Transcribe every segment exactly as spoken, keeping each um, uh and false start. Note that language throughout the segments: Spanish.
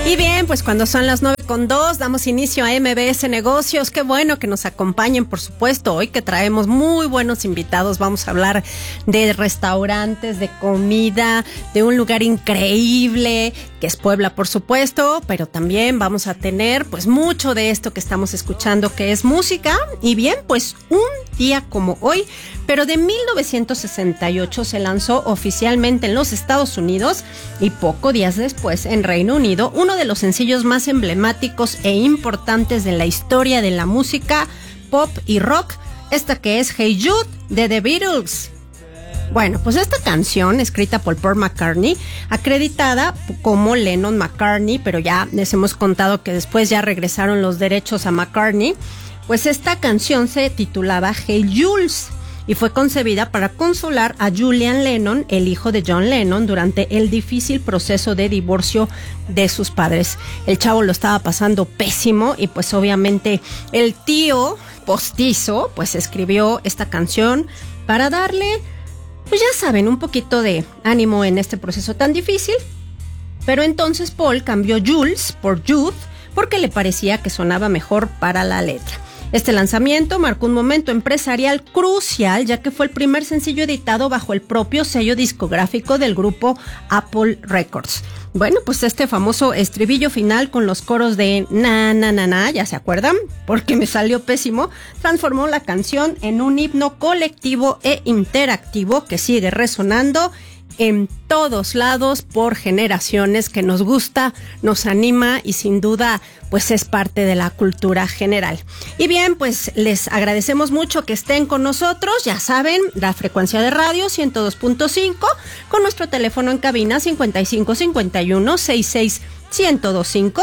Y bien, pues cuando son las nueve con dos, damos inicio a M B S Negocios. Qué bueno que nos acompañen, por supuesto. Hoy que traemos muy buenos invitados, vamos a hablar de restaurantes, de comida, de un lugar increíble, que es Puebla, por supuesto, pero también vamos a tener pues mucho de esto que estamos escuchando, que es música. Y bien, pues un día como hoy, pero de mil novecientos sesenta y ocho se lanzó oficialmente en los Estados Unidos y pocos días después en Reino Unido uno de los sencillos más emblemáticos e importantes de la historia de la música pop y rock, esta que es Hey Jude de The Beatles. Bueno, pues esta canción, escrita por Paul McCartney, acreditada como Lennon-McCartney, pero ya les hemos contado que después ya regresaron los derechos a McCartney, pues esta canción se titulaba Hey Jules y fue concebida para consolar a Julian Lennon, el hijo de John Lennon, durante el difícil proceso de divorcio de sus padres. El chavo lo estaba pasando pésimo y pues obviamente el tío postizo pues escribió esta canción para darle, pues ya saben, un poquito de ánimo en este proceso tan difícil. Pero entonces Paul cambió Jules por Jude porque le parecía que sonaba mejor para la letra. Este lanzamiento marcó un momento empresarial crucial, ya que fue el primer sencillo editado bajo el propio sello discográfico del grupo Apple Records. Bueno, pues este famoso estribillo final con los coros de na na na na, ¿ya se acuerdan? Porque me salió pésimo, transformó la canción en un himno colectivo e interactivo que sigue resonando en todos lados por generaciones, que nos gusta, nos anima y sin duda pues es parte de la cultura general. Y bien, pues les agradecemos mucho que estén con nosotros, ya saben, la frecuencia de radio ciento dos punto cinco, con nuestro teléfono en cabina cincuenta y cinco cincuenta y uno sesenta y seis ciento veinticinco,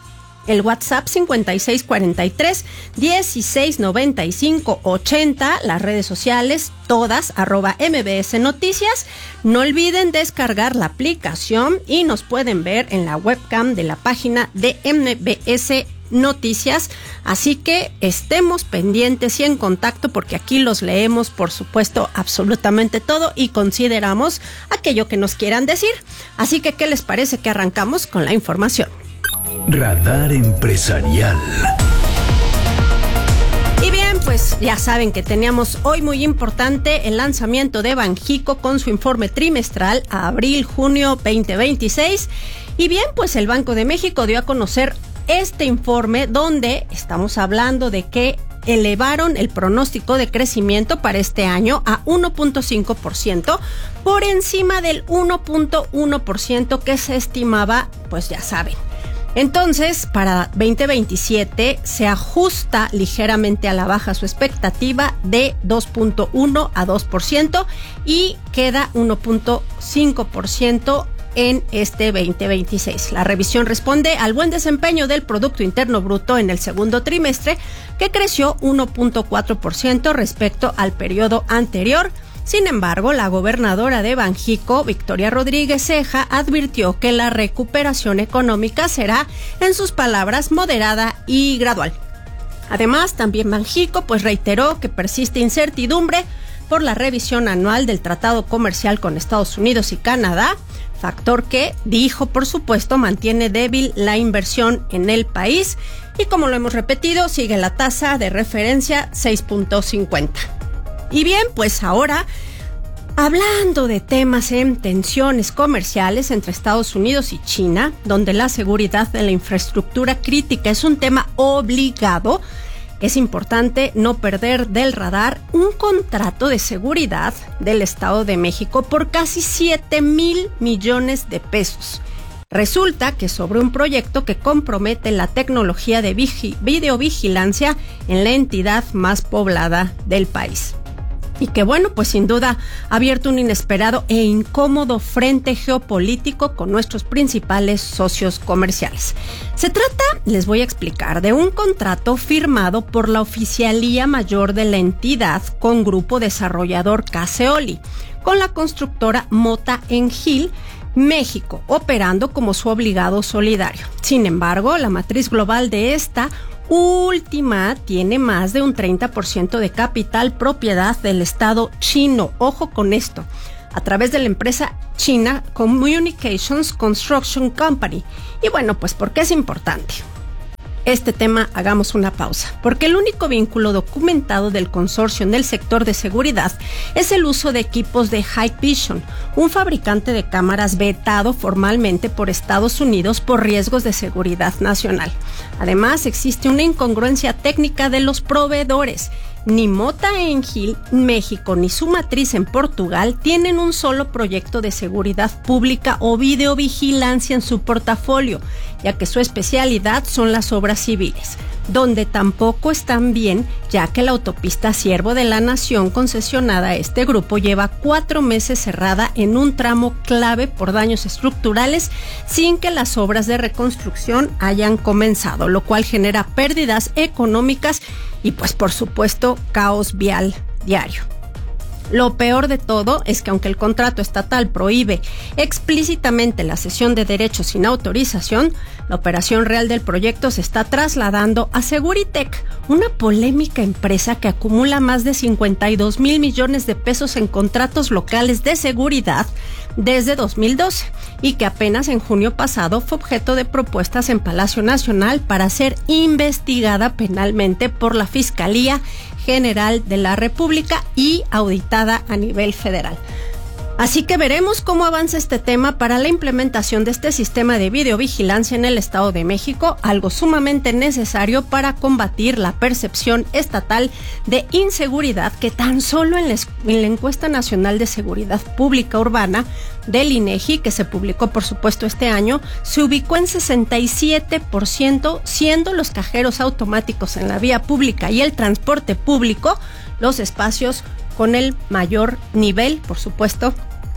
el WhatsApp cincuenta y seis cuarenta y tres dieciséis noventa y cinco ochenta, las redes sociales todas arroba M B S Noticias. No olviden descargar la aplicación y nos pueden ver en la webcam de la página de M B S Noticias, así que estemos pendientes y en contacto porque aquí los leemos, por supuesto, absolutamente todo y consideramos aquello que nos quieran decir. Así que, ¿qué les parece que arrancamos con la información? Radar Empresarial. Y bien, pues ya saben que teníamos hoy muy importante el lanzamiento de Banxico con su informe trimestral a abril-junio veinte veintiséis. Y bien, pues el Banco de México dio a conocer este informe donde estamos hablando de que elevaron el pronóstico de crecimiento para este año a uno punto cinco por ciento, por encima del uno punto uno por ciento que se estimaba, pues ya saben. Entonces, para veinte veintisiete se ajusta ligeramente a la baja su expectativa de dos punto uno a dos por ciento y queda uno punto cinco por ciento en este veinte veintiséis. La revisión responde al buen desempeño del Producto Interno Bruto en el segundo trimestre, que creció uno punto cuatro por ciento respecto al periodo anterior. Sin embargo, la gobernadora de Banxico, Victoria Rodríguez Ceja, advirtió que la recuperación económica será, en sus palabras, moderada y gradual. Además, también Banxico pues reiteró que persiste incertidumbre por la revisión anual del Tratado Comercial con Estados Unidos y Canadá, factor que, dijo, por supuesto, mantiene débil la inversión en el país y, como lo hemos repetido, sigue la tasa de referencia seis punto cincuenta. Y bien, pues ahora, hablando de temas en tensiones comerciales entre Estados Unidos y China, donde la seguridad de la infraestructura crítica es un tema obligado, es importante no perder del radar un contrato de seguridad del Estado de México por casi siete mil millones de pesos. Resulta que sobre un proyecto que compromete la tecnología de vigi- videovigilancia en la entidad más poblada del país. Y que bueno, pues sin duda ha abierto un inesperado e incómodo frente geopolítico con nuestros principales socios comerciales. Se trata, les voy a explicar, de un contrato firmado por la Oficialía Mayor de la entidad con Grupo Desarrollador Caseoli, con la constructora Mota Engil, México, operando como su obligado solidario. Sin embargo, la matriz global de esta última tiene más de un treinta por ciento de capital propiedad del Estado chino. Ojo con esto. a través de la empresa china Communications Construction Company. Y bueno, pues ¿por qué es importante este tema? Hagamos una pausa, porque el único vínculo documentado del consorcio en el sector de seguridad es el uso de equipos de Hikvision, un fabricante de cámaras vetado formalmente por Estados Unidos por riesgos de seguridad nacional. Además, existe una incongruencia técnica de los proveedores. Ni Mota Engil, México, ni su matriz en Portugal tienen un solo proyecto de seguridad pública o videovigilancia en su portafolio, ya que su especialidad son las obras civiles, donde tampoco están bien, ya que la autopista Siervo de la Nación concesionada a este grupo lleva cuatro meses cerrada en un tramo clave por daños estructurales sin que las obras de reconstrucción hayan comenzado, lo cual genera pérdidas económicas y pues por supuesto caos vial diario. Lo peor de todo es que aunque el contrato estatal prohíbe explícitamente la cesión de derechos sin autorización, la operación real del proyecto se está trasladando a Seguritech, una polémica empresa que acumula más de cincuenta y dos mil millones de pesos en contratos locales de seguridad desde dos mil doce y que apenas en junio pasado fue objeto de propuestas en Palacio Nacional para ser investigada penalmente por la Fiscalía General de la República y auditada a nivel federal. Así que veremos cómo avanza este tema para la implementación de este sistema de videovigilancia en el Estado de México, algo sumamente necesario para combatir la percepción estatal de inseguridad que tan solo en la, en la encuesta nacional de seguridad pública urbana del INEGI, que se publicó por supuesto este año, se ubicó en sesenta y siete por ciento, siendo los cajeros automáticos en la vía pública y el transporte público los espacios con el mayor nivel, por supuesto,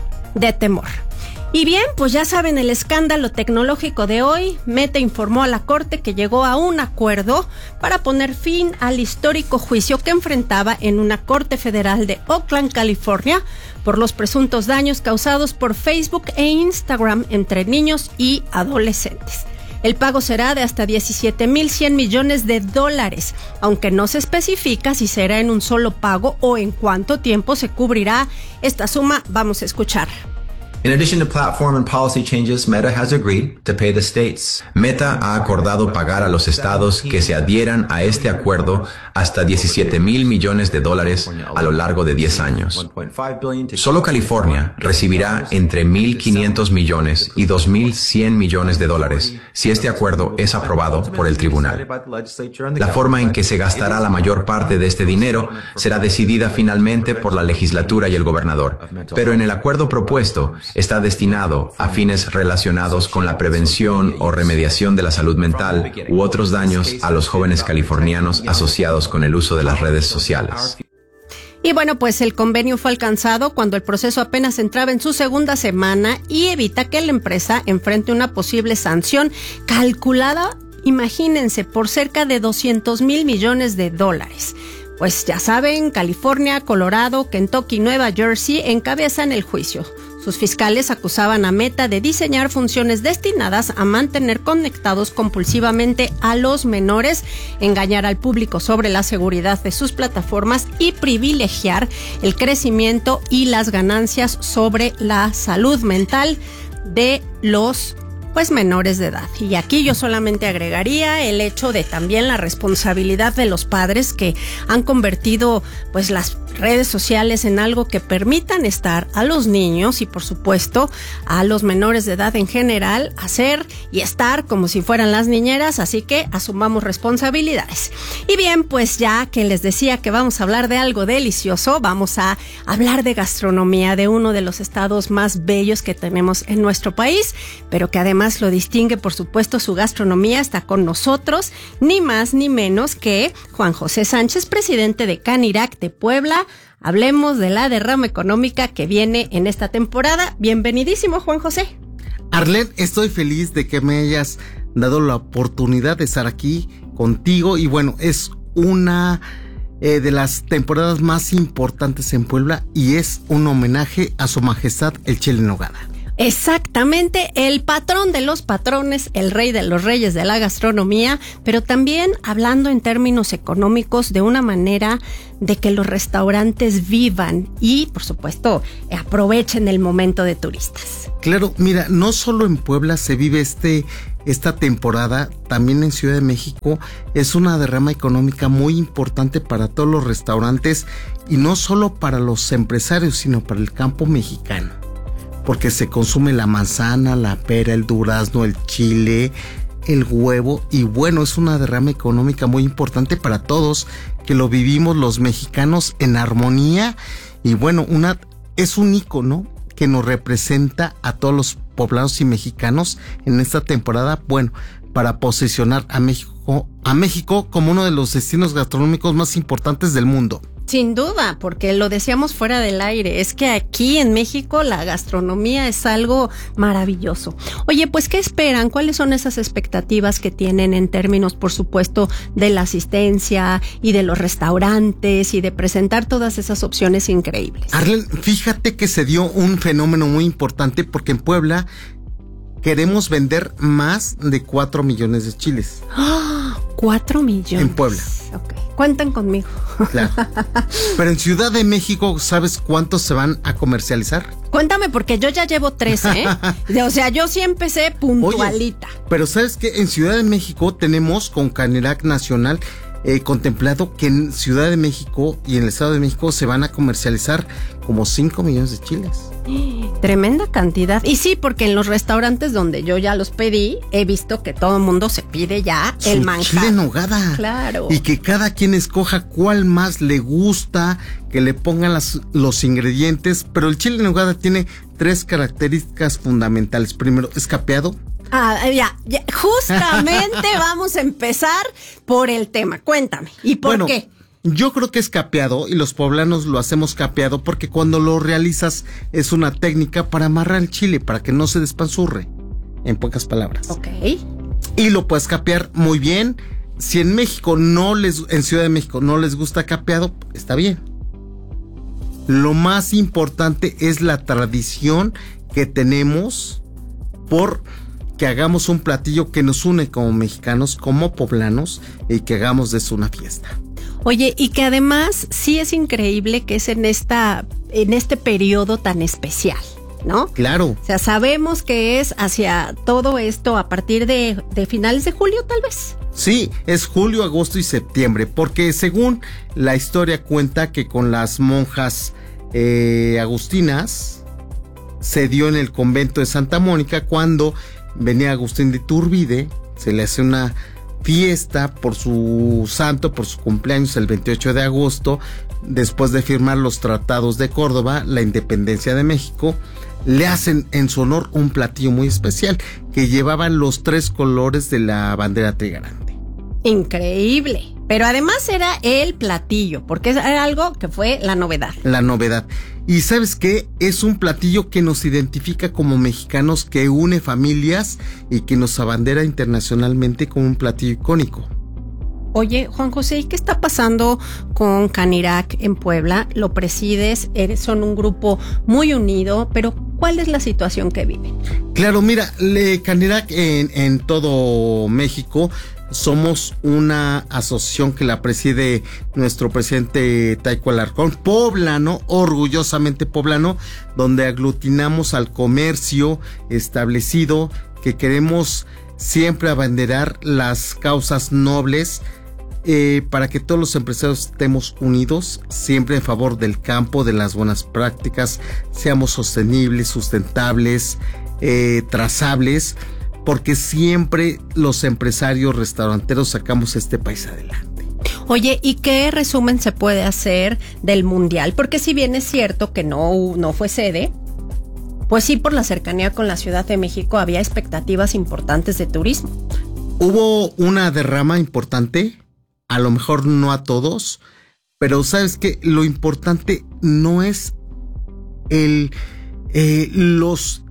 de temor. Y bien, pues ya saben el escándalo tecnológico de hoy. Meta informó a la Corte que llegó a un acuerdo para poner fin al histórico juicio que enfrentaba en una Corte Federal de Oakland, California, por los presuntos daños causados por Facebook e Instagram entre niños y adolescentes. El pago será de hasta diecisiete mil cien millones de dólares, aunque no se especifica si será en un solo pago o en cuánto tiempo se cubrirá esta suma. Vamos a escuchar. In addition to platform and policy changes, Meta has agreed to pay the states. Meta ha acordado pagar a los estados que se adhieran a este acuerdo hasta diecisiete mil millones de dólares a lo largo de diez años. Solo California recibirá entre mil quinientos millones y dos mil cien millones de dólares si este acuerdo es aprobado por el tribunal. La forma en que se gastará la mayor parte de este dinero será decidida finalmente por la legislatura y el gobernador, pero en el acuerdo propuesto está destinado a fines relacionados con la prevención o remediación de la salud mental u otros daños a los jóvenes californianos asociados con el uso de las redes sociales. Y bueno, pues el convenio fue alcanzado cuando el proceso apenas entraba en su segunda semana y evita que la empresa enfrente una posible sanción calculada, imagínense, por cerca de doscientos mil millones de dólares. Pues ya saben, California, Colorado, Kentucky y Nueva Jersey encabezan el juicio. Sus fiscales acusaban a Meta de diseñar funciones destinadas a mantener conectados compulsivamente a los menores, engañar al público sobre la seguridad de sus plataformas y privilegiar el crecimiento y las ganancias sobre la salud mental de los pues menores de edad. Y aquí yo solamente agregaría el hecho de también la responsabilidad de los padres que han convertido pues las redes sociales en algo que permitan estar a los niños y por supuesto a los menores de edad en general hacer y estar como si fueran las niñeras, así que asumamos responsabilidades. Y bien, pues ya que les decía que vamos a hablar de algo delicioso, vamos a hablar de gastronomía de uno de los estados más bellos que tenemos en nuestro país, pero que además lo distingue por supuesto su gastronomía. Está con nosotros ni más ni menos que Juan José Sánchez, presidente de Canirac de Puebla. Hablemos de la derrama económica que viene en esta temporada. Bienvenidísimo, Juan José. Arlet, estoy feliz de que me hayas dado la oportunidad de estar aquí contigo y bueno, es una eh, de las temporadas más importantes en Puebla y es un homenaje a su majestad el Chile en Nogada. Exactamente, el patrón de los patrones, el rey de los reyes de la gastronomía, pero también hablando en términos económicos de una manera de que los restaurantes vivan y, por supuesto, aprovechen el momento de turistas. Claro, mira, no solo en Puebla se vive este esta temporada, también en Ciudad de México es una derrama económica muy importante para todos los restaurantes y no solo para los empresarios, sino para el campo mexicano. Porque se consume la manzana, la pera, el durazno, el chile, el huevo y bueno, es una derrama económica muy importante para todos que lo vivimos los mexicanos en armonía y bueno, una es un ícono que nos representa a todos los poblanos y mexicanos en esta temporada, bueno, para posicionar a México, a México como uno de los destinos gastronómicos más importantes del mundo. Sin duda, porque lo decíamos fuera del aire, es que aquí en México la gastronomía es algo maravilloso. Oye, pues, ¿qué esperan? ¿Cuáles son esas expectativas que tienen en términos, por supuesto, de la asistencia y de los restaurantes y de presentar todas esas opciones increíbles? Arlen, fíjate que se dio un fenómeno muy importante porque en Puebla queremos vender más de cuatro millones de chiles. ¡Oh! ¿Cuatro millones? En Puebla. Ok, cuentan conmigo. Claro. Pero en Ciudad de México, ¿sabes cuántos se van a comercializar? Cuéntame, porque yo ya llevo tres, ¿eh? O sea, yo sí empecé puntualita. Oye, pero ¿sabes qué? En Ciudad de México tenemos con Canirac Nacional eh, contemplado que en Ciudad de México y en el Estado de México se van a comercializar como cinco millones de chiles. Tremenda cantidad. Y sí, porque en los restaurantes donde yo ya los pedí, he visto que todo el mundo se pide ya Su el manjar. chile en nogada. Claro. Y que cada quien escoja cuál más le gusta, que le pongan las, los ingredientes. Pero el chile en nogada tiene tres características fundamentales. Primero, es capeado. Ah, ya, ya, justamente vamos a empezar por el tema. Cuéntame, ¿y por bueno, qué? Yo creo que es capeado y los poblanos lo hacemos capeado porque cuando lo realizas es una técnica para amarrar el chile, para que no se despanzurre, en pocas palabras. Ok. Y lo puedes capear muy bien. Si en México no les, en Ciudad de México no les gusta capeado, está bien. Lo más importante es la tradición que tenemos por que hagamos un platillo que nos une como mexicanos, como poblanos y que hagamos de eso una fiesta. Oye, y que además sí es increíble que es en esta, en este periodo tan especial, ¿no? Claro. O sea, sabemos que es hacia todo esto a partir de, de finales de julio, tal vez. Sí, es julio, agosto y septiembre, porque según la historia cuenta que con las monjas eh, agustinas se dio en el convento de Santa Mónica cuando venía Agustín de Iturbide, se le hace una fiesta por su santo, por su cumpleaños el veintiocho de agosto, después de firmar los tratados de Córdoba, la independencia de México, le hacen en su honor un platillo muy especial que llevaba los tres colores de la bandera trigarante. Increíble, pero además era el platillo, porque era algo que fue la novedad. La novedad. Y ¿sabes qué? Es un platillo que nos identifica como mexicanos, que une familias y que nos abandera internacionalmente como un platillo icónico. Oye, Juan José, ¿y qué está pasando con Canirac en Puebla? Lo presides, eres, son un grupo muy unido, pero ¿cuál es la situación que viven? Claro, mira, le, Canirac en, en todo México somos una asociación que la preside nuestro presidente Taico Alarcón, poblano, orgullosamente poblano, donde aglutinamos al comercio establecido, que queremos siempre abanderar las causas nobles, eh, para que todos los empresarios estemos unidos, siempre en favor del campo, de las buenas prácticas, seamos sostenibles, sustentables, eh, trazables, porque siempre los empresarios restauranteros sacamos este país adelante. Oye, ¿y qué resumen se puede hacer del Mundial? Porque si bien es cierto que no, no fue sede, pues sí, por la cercanía con la Ciudad de México había expectativas importantes de turismo. Hubo una derrama importante, a lo mejor no a todos, pero sabes que lo importante no es el eh, los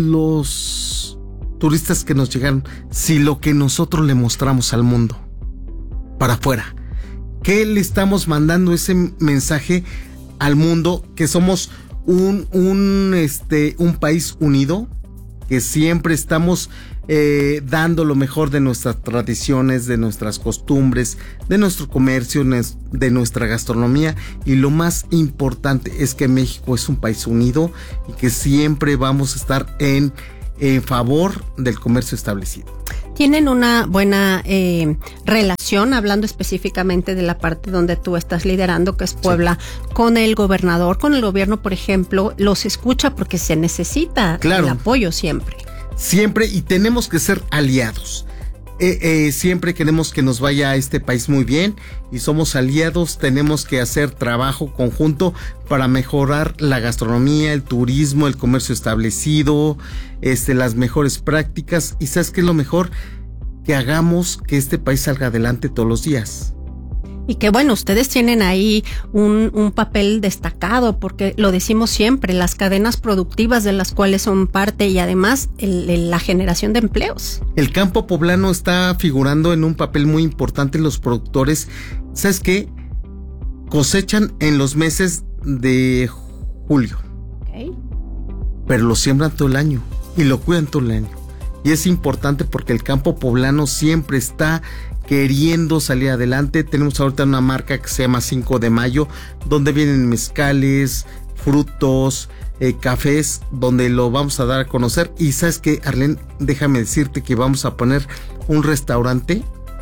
los turistas que nos llegaron, si lo que nosotros le mostramos al mundo, para afuera. ¿Qué le estamos mandando ese mensaje al mundo? Que somos un, un, este, un país unido, que siempre estamos eh, dando lo mejor de nuestras tradiciones, de nuestras costumbres, de nuestro comercio, de nuestra gastronomía, y lo más importante es que México es un país unido y que siempre vamos a estar en, en favor del comercio establecido. ¿Tienen una buena eh, relación, hablando específicamente de la parte donde tú estás liderando, que es Puebla, sí, con el gobernador, con el gobierno, por ejemplo? ¿Los escucha? Porque se necesita claro. el apoyo siempre. Siempre, y tenemos que ser aliados. Eh, eh, siempre queremos que nos vaya a este país muy bien y somos aliados, tenemos que hacer trabajo conjunto para mejorar la gastronomía, el turismo, el comercio establecido, este, las mejores prácticas, y ¿sabes qué es lo mejor? Que hagamos que este país salga adelante todos los días. Y que bueno, ustedes tienen ahí un, un papel destacado, porque lo decimos siempre, las cadenas productivas de las cuales son parte, y además el, el, la generación de empleos. El campo poblano está figurando en un papel muy importante. Los productores, ¿sabes qué? Cosechan en los meses de julio, okay, pero lo siembran todo el año y lo cuidan todo el año. Y es importante porque el campo poblano siempre está queriendo salir adelante. Tenemos ahorita una marca que se llama cinco de mayo, donde vienen mezcales, frutos, eh, cafés, donde lo vamos a dar a conocer. Y ¿sabes qué, Arlene? Déjame decirte que vamos a poner un restaurante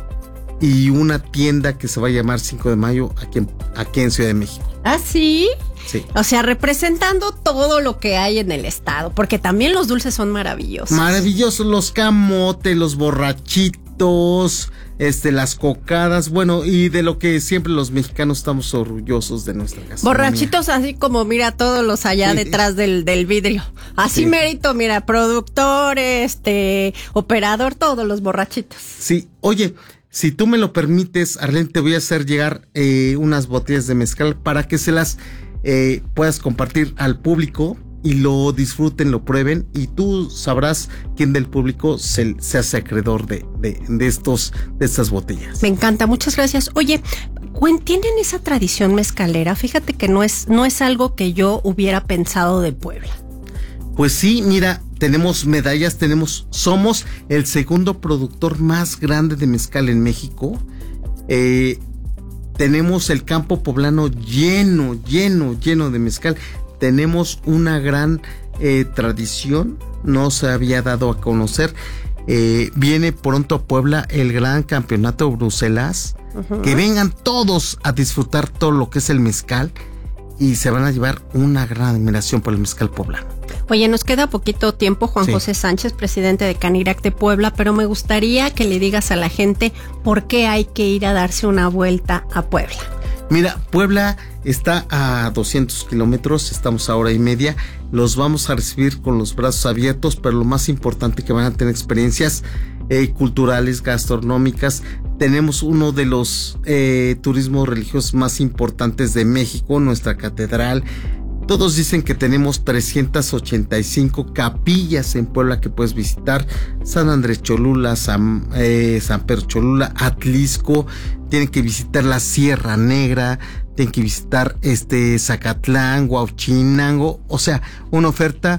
y una tienda que se va a llamar cinco de mayo aquí en, aquí en Ciudad de México. ¿Ah, sí? Sí. O sea, representando todo lo que hay en el estado, porque también los dulces son maravillosos. Maravillosos, los camotes, los borrachitos, este, las cocadas, bueno, y de lo que siempre los mexicanos estamos orgullosos de nuestra gastronomía. Borrachitos así como, mira, todos los allá sí. detrás del, del vidrio. Así sí. Mérito, mira, productor, este, operador, todos los borrachitos. Sí, oye, si tú me lo permites, Arlene, te voy a hacer llegar eh, unas botellas de mezcal para que se las eh, puedas compartir al público y lo disfruten, lo prueben, y tú sabrás quién del público se, se hace acreedor de, de, de, estos, de estas botellas. Me encanta, muchas gracias. Oye, ¿tienen esa tradición mezcalera? Fíjate que no es, no es algo que yo hubiera pensado de Puebla. Pues sí, mira, tenemos medallas, tenemos, somos el segundo productor más grande de mezcal en México. Eh, tenemos el campo poblano lleno, lleno, lleno de mezcal. Tenemos una gran eh, tradición, no se había dado a conocer. Eh, viene pronto a Puebla el gran campeonato Bruselas. Uh-huh. Que vengan todos a disfrutar todo lo que es el mezcal y se van a llevar una gran admiración por el mezcal poblano. Oye, nos queda poquito tiempo, Juan sí. José Sánchez, presidente de Canirac de Puebla, pero me gustaría que le digas a la gente por qué hay que ir a darse una vuelta a Puebla. Mira, Puebla está a doscientos kilómetros, estamos a hora y media, los vamos a recibir con los brazos abiertos, pero lo más importante que van a tener experiencias eh, culturales, gastronómicas. Tenemos uno de los eh, turismos religiosos más importantes de México, nuestra catedral. Todos dicen que tenemos trescientas ochenta y cinco capillas en Puebla que puedes visitar. San Andrés Cholula, San, eh, San Pedro Cholula, Atlisco. Tienen que visitar la Sierra Negra, tienen que visitar este Zacatlán, Huauchinango. O sea, una oferta.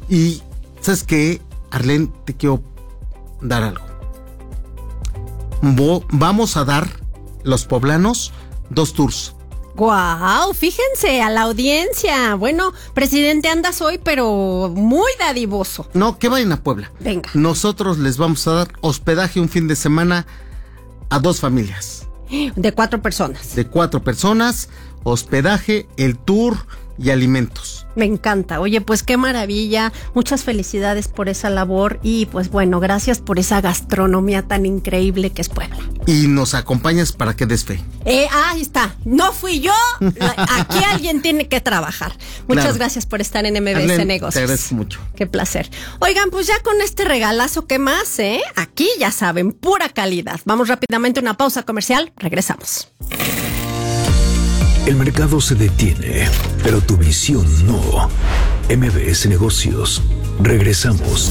Y ¿sabes qué, Arlene? Te quiero dar algo. Bo- vamos a dar, los poblanos, dos tours. ¡Guau! Fíjense a la audiencia. Bueno, presidente, andas hoy, pero muy dadivoso. No, que vayan a Puebla. Venga. Nosotros les vamos a dar hospedaje un fin de semana a dos familias. De cuatro personas. De cuatro personas, hospedaje, el tour y alimentos. Me encanta. Oye, pues qué maravilla. Muchas felicidades por esa labor y pues bueno, gracias por esa gastronomía tan increíble que es Puebla. Y nos acompañas para que des fe. Eh, ahí está. No fui yo. Aquí alguien tiene que trabajar. Muchas claro. gracias por estar en M B S Arlene, Negocios. Te agradezco mucho. Qué placer. Oigan, pues ya con este regalazo, ¿qué más, eh? Aquí ya saben, pura calidad. Vamos rápidamente a una pausa comercial. Regresamos. El mercado se detiene, pero tu visión no. M B S Negocios. Regresamos.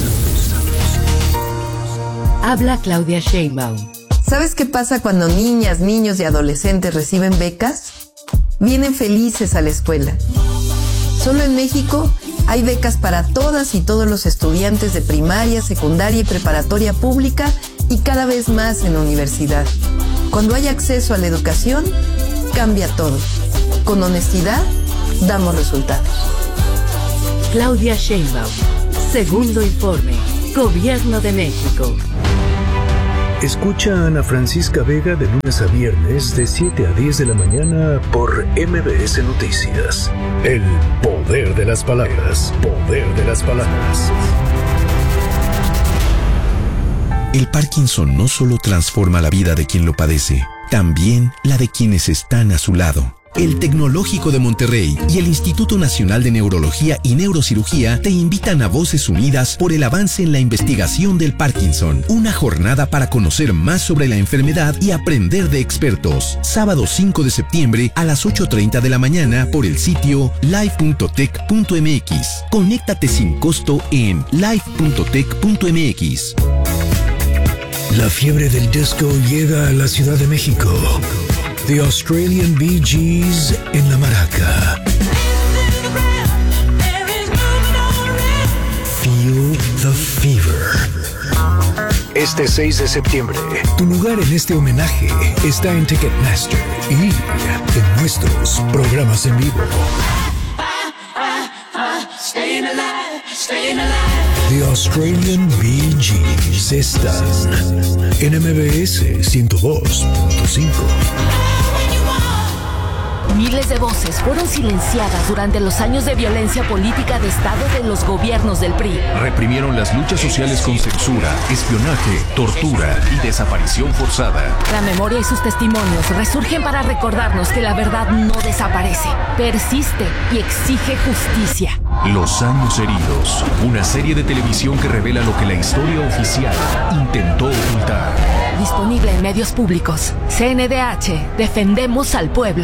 Habla Claudia Sheinbaum. ¿Sabes qué pasa cuando niñas, niños y adolescentes reciben becas? Vienen felices a la escuela. Solo en México Hay becas para todas y todos los estudiantes de primaria, secundaria y preparatoria pública y cada vez más en la universidad. Cuando hay acceso a la educación, cambia todo. Con honestidad, damos resultados. Claudia Sheinbaum. Segundo informe. Gobierno de México. Escucha a Ana Francisca Vega de lunes a viernes de siete a diez de la mañana por M B S Noticias. El poder de las palabras. Poder de las palabras. El Parkinson no solo transforma la vida de quien lo padece, también la de quienes están a su lado. El Tecnológico de Monterrey y el Instituto Nacional de Neurología y Neurocirugía te invitan a Voces Unidas por el avance en la investigación del Parkinson. Una jornada para conocer más sobre la enfermedad y aprender de expertos. Sábado cinco de septiembre a las ocho treinta de la mañana por el sitio live punto tech punto m x. Conéctate sin costo en live punto tech punto m x. La fiebre del disco llega a la Ciudad de México. The Australian Bee Gees en la Maraca. Feel the fever. Este seis de septiembre, tu lugar en este homenaje está en Ticketmaster y en nuestros programas en vivo. The Australian Bee Gees están en M B S ciento dos punto cinco. Miles de voces fueron silenciadas durante los años de violencia política de Estado de los gobiernos del P R I. Reprimieron las luchas sociales con censura, espionaje, tortura y desaparición forzada. La memoria y sus testimonios resurgen para recordarnos que la verdad no desaparece, persiste y exige justicia. Los años heridos, una serie de televisión que revela lo que la historia oficial intentó ocultar. Disponible en medios públicos. C N D H, defendemos al pueblo.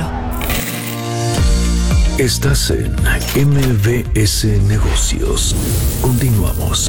Estás en M B S Negocios. Continuamos.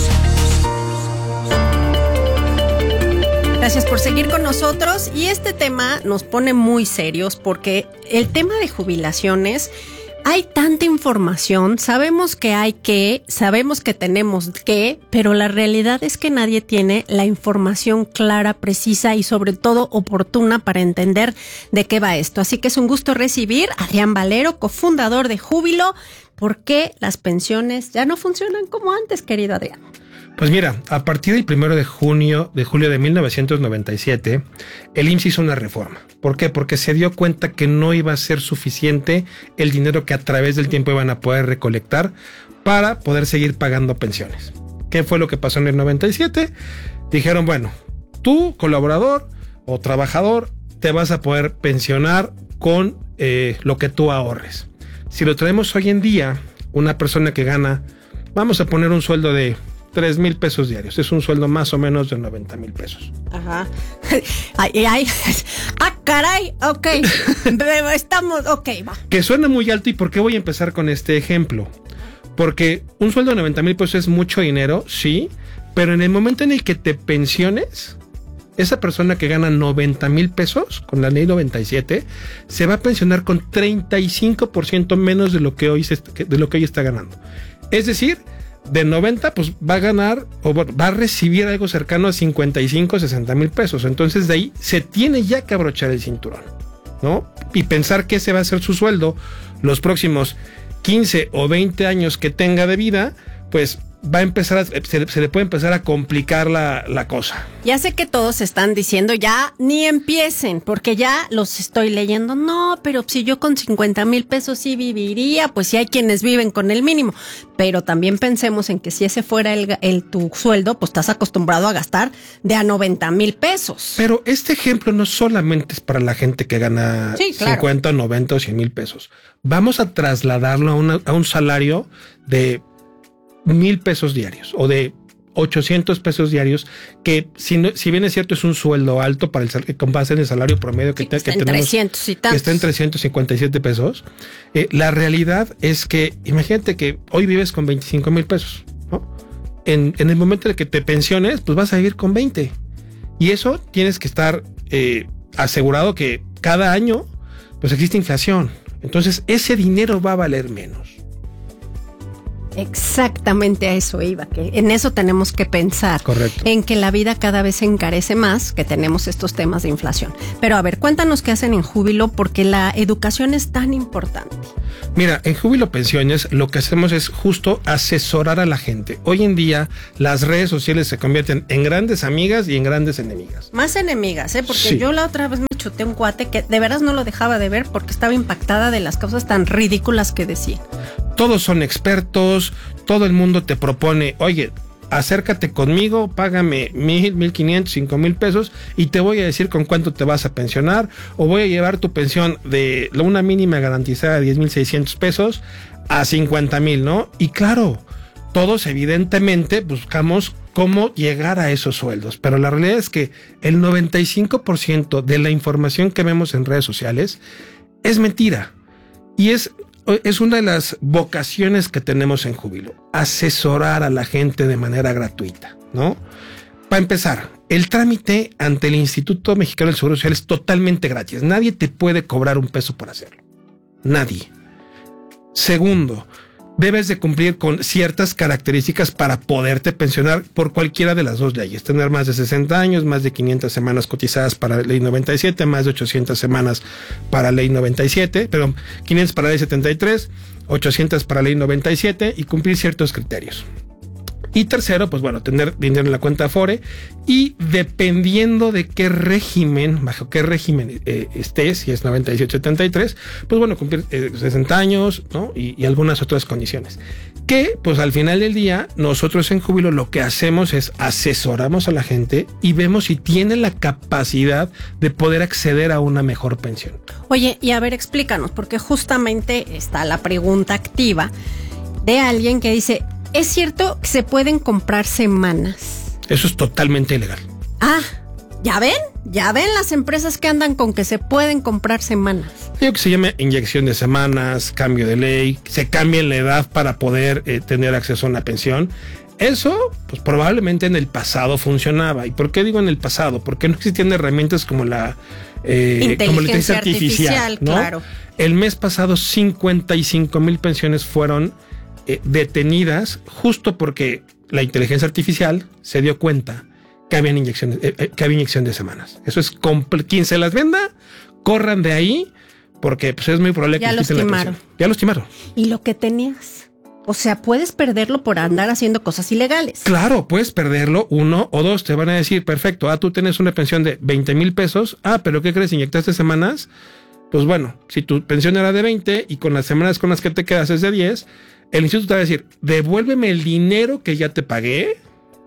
Gracias por seguir con nosotros. Y este tema nos pone muy serios porque el tema de jubilaciones, hay tanta información, sabemos que hay que, sabemos que tenemos que, pero la realidad es que nadie tiene la información clara, precisa y sobre todo oportuna para entender de qué va esto. Así que es un gusto recibir a Adrián Valero, cofundador de Júbilo. ¿Por qué las pensiones ya no funcionan como antes, querido Adrián? Pues mira, a partir del primero de junio, de julio de mil novecientos noventa y siete, el I M S S hizo una reforma. ¿Por qué? Porque se dio cuenta que no iba a ser suficiente el dinero que a través del tiempo iban a poder recolectar para poder seguir pagando pensiones. ¿Qué fue lo que pasó en el noventa y siete? Dijeron, bueno, tú, colaborador o trabajador, te vas a poder pensionar con eh, lo que tú ahorres. Si lo traemos hoy en día, una persona que gana, vamos a poner un sueldo de tres mil pesos diarios. Es un sueldo más o menos de noventa mil pesos. Ajá. Ay, ay. Ah, caray. Ok. Estamos, ok, va. Que suena muy alto. ¿Y por qué voy a empezar con este ejemplo? Porque un sueldo de noventa mil pesos es mucho dinero, sí, pero en el momento en el que te pensiones, esa persona que gana noventa mil pesos con la ley noventa y siete se va a pensionar con treinta y cinco por ciento menos de lo que hoy, se, de lo que hoy está ganando. Es decir, de noventa, pues va a ganar o va a recibir algo cercano a cincuenta y cinco, sesenta mil pesos. Entonces de ahí se tiene ya que abrochar el cinturón, ¿no? Y pensar que ese va a ser su sueldo los próximos quince o veinte años que tenga de vida, pues va a empezar a, se, se le puede empezar a complicar la, la cosa. Ya sé que todos están diciendo ya ni empiecen, porque ya los estoy leyendo. No, pero si yo con cincuenta mil pesos sí viviría, pues sí hay quienes viven con el mínimo. Pero también pensemos en que si ese fuera el, el tu sueldo, pues estás acostumbrado a gastar de a noventa mil pesos. Pero este ejemplo no solamente es para la gente que gana sí, claro. cincuenta, noventa o cien mil pesos. Vamos a trasladarlo a, una, a un salario de mil pesos diarios o de ochocientos pesos diarios, que si, no, si bien es cierto es un sueldo alto para el con base en el salario promedio que, sí, te, está que en tenemos, trescientos y tantos. Que está en trescientos cincuenta y siete pesos. Eh, la realidad es que imagínate que hoy vives con veinticinco mil pesos, ¿no? En, en el momento en el que te pensiones, pues vas a vivir con veinte. Y eso tienes que estar eh, asegurado que cada año pues existe inflación. Entonces ese dinero va a valer menos. Exactamente a eso iba, que en eso tenemos que pensar. Correcto. En que la vida cada vez se encarece más, que tenemos estos temas de inflación. Pero a ver, cuéntanos qué hacen en Júbilo, porque la educación es tan importante. Mira, en Júbilo Pensiones lo que hacemos es justo asesorar a la gente. Hoy en día las redes sociales se convierten en grandes amigas y en grandes enemigas. Más enemigas, ¿eh? Porque Sí. yo la otra vez me chuté un cuate que de veras no lo dejaba de ver porque estaba impactada de las cosas tan ridículas que decía. Todos son expertos, todo el mundo te propone, oye, acércate conmigo, págame mil, mil quinientos, cinco mil pesos y te voy a decir con cuánto te vas a pensionar, o voy a llevar tu pensión de una mínima garantizada de diez mil seiscientos pesos a cincuenta mil, ¿no? Y claro, todos evidentemente buscamos cómo llegar a esos sueldos, pero la realidad es que el noventa y cinco por ciento de la información que vemos en redes sociales es mentira y es Es una de las vocaciones que tenemos en Júbilo, asesorar a la gente de manera gratuita, ¿no? Para empezar, el trámite ante el Instituto Mexicano del Seguro Social es totalmente gratis. Nadie te puede cobrar un peso por hacerlo. Nadie. Segundo, debes de cumplir con ciertas características para poderte pensionar por cualquiera de las dos leyes. Tener más de sesenta años, más de quinientas semanas cotizadas para la ley noventa y siete, más de ochocientas semanas para la ley noventa y siete, perdón, quinientas para la ley setenta y tres, ochocientas para la ley noventa y siete y cumplir ciertos criterios. Y tercero, pues bueno, tener dinero en la cuenta Afore y dependiendo de qué régimen, bajo qué régimen eh, estés, si es noventa y siete, setenta y tres, pues bueno, cumplir eh, sesenta años, ¿no? Y, y algunas otras condiciones. Que, pues al final del día, nosotros en Júbilo lo que hacemos es asesoramos a la gente y vemos si tiene la capacidad de poder acceder a una mejor pensión. Oye, y a ver, explícanos, porque justamente está la pregunta activa de alguien que dice, ¿es cierto que se pueden comprar semanas? Eso es totalmente ilegal. Ah, ¿ya ven? Ya ven las empresas que andan con que se pueden comprar semanas. Digo que se llama inyección de semanas, cambio de ley, se cambia la edad para poder eh, tener acceso a una pensión. Eso, pues probablemente en el pasado funcionaba. ¿Y por qué digo en el pasado? Porque no existían herramientas como la, eh, inteligencia, como la inteligencia artificial, artificial, ¿no? Claro. El mes pasado cincuenta y cinco mil pensiones fueron eh, detenidas justo porque la inteligencia artificial se dio cuenta que había inyección, eh, que había inyección de semanas. Eso es compl- quien se las venda, corran de ahí porque pues, es muy probable Ya que los quiten la timaron. pensión. Ya los timaron. ¿Y lo que tenías? O sea, puedes perderlo por andar haciendo cosas ilegales. Claro, puedes perderlo, uno o dos. Te van a decir, perfecto, ah, tú tienes una pensión de veinte mil pesos. Ah, pero ¿qué crees? ¿Inyectaste semanas? Pues bueno, si tu pensión era de veinte y con las semanas con las que te quedas es de diez, el instituto te va a decir, devuélveme el dinero que ya te pagué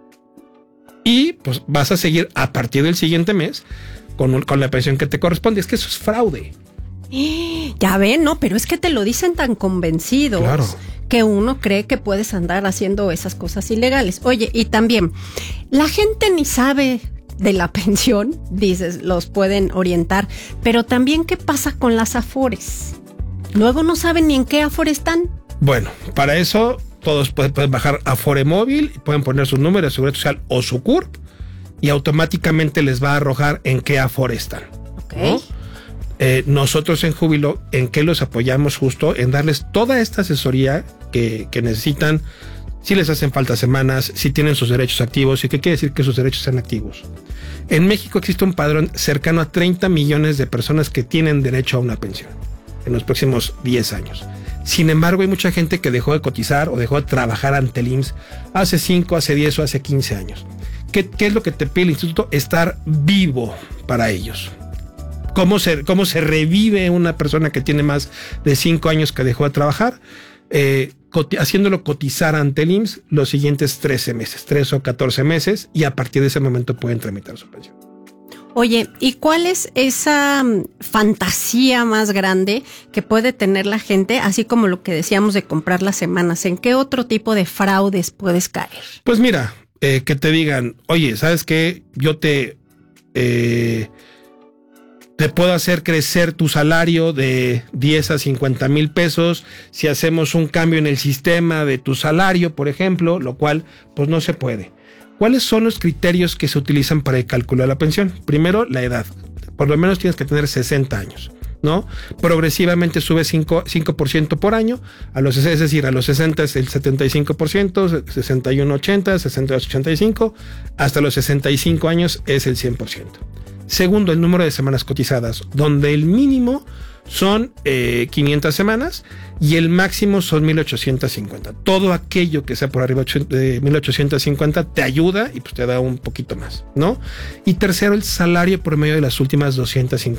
y pues vas a seguir a partir del siguiente mes con, un, con la pensión que te corresponde. Es que eso es fraude. Ya ven, no, pero es que te lo dicen tan convencidos. Claro. Que uno cree que puedes andar haciendo esas cosas ilegales. Oye, y también, la gente ni sabe de la pensión, dices, los pueden orientar, pero también, ¿qué pasa con las afores? Luego no saben ni en qué afore están. Bueno, para eso todos pueden, pueden bajar Afore Móvil, pueden poner su número de seguridad social o su C U R P y automáticamente les va a arrojar en qué afore están. Ok. ¿No? Eh, nosotros en Júbilo, ¿en qué los apoyamos? Justo en darles toda esta asesoría que, que necesitan, si les hacen falta semanas, si tienen sus derechos activos. ¿Y qué quiere decir que sus derechos sean activos? En México existe un padrón cercano a treinta millones de personas que tienen derecho a una pensión en los próximos diez años. Sin embargo, hay mucha gente que dejó de cotizar o dejó de trabajar ante el I M S S hace cinco, hace diez o hace quince años. ¿Qué, qué es lo que te pide el instituto? Estar vivo para ellos. ¿Cómo se, cómo se revive una persona que tiene más de cinco años que dejó de trabajar? Eh, coti- haciéndolo cotizar ante el I M S S los siguientes trece meses, tres o catorce meses, y a partir de ese momento pueden tramitar su pensión. Oye, ¿y cuál es esa mm, fantasía más grande que puede tener la gente, así como lo que decíamos de comprar las semanas? ¿En qué otro tipo de fraudes puedes caer? Pues mira, eh, que te digan, oye, ¿sabes qué? Yo te... Eh, Te puedo hacer crecer tu salario de diez a cincuenta mil pesos si hacemos un cambio en el sistema de tu salario, por ejemplo, lo cual pues no se puede. ¿Cuáles son los criterios que se utilizan para calcular la pensión? Primero, la edad. Por lo menos tienes que tener sesenta años. ¿no? Progresivamente sube cinco por ciento por año, a los, es decir, a los sesenta es el setenta y cinco por ciento, sesenta y uno ochenta, sesenta y dos ochenta y cinco, hasta los sesenta y cinco años es el cien por ciento. Segundo, el número de semanas cotizadas, donde el mínimo son eh, quinientas semanas y el máximo son mil ochocientos cincuenta. Todo aquello que sea por arriba de mil ochocientos cincuenta te ayuda y pues te da un poquito más, ¿no? Y tercero, el salario promedio de las últimas doscientas cincuenta